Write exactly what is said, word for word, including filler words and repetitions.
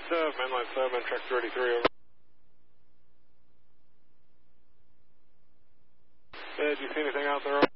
Dove, mainline seven, track thirty-three, over. Uh, do you see anything out there?